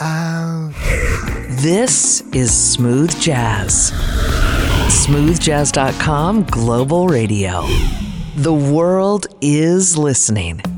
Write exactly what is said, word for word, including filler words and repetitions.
out. This is Smooth Jazz. smooth jazz dot com Global Radio. The world is listening.